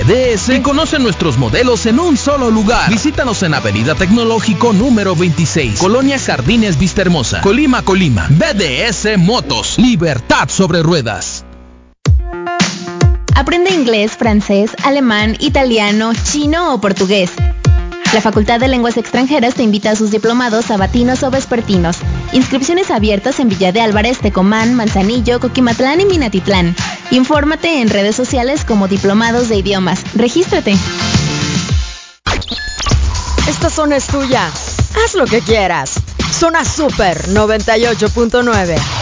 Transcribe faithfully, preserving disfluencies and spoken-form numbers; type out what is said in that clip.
D S y conoce nuestros modelos en un solo lugar. Visítanos en Avenida Tecnológico número veintiséis, Colonia Jardines Vista Hermosa, Colima, Colima. B D S Motos, libertad sobre ruedas. Aprende inglés, francés, alemán, italiano, chino o portugués. La Facultad de Lenguas Extranjeras te invita a sus diplomados sabatinos o vespertinos. Inscripciones abiertas en Villa de Álvarez, Tecomán, Manzanillo, Coquimatlán y Minatitlán. Infórmate en redes sociales como Diplomados de Idiomas. Regístrate. Esta zona es tuya. Haz lo que quieras. Zona Super noventa y ocho punto nueve.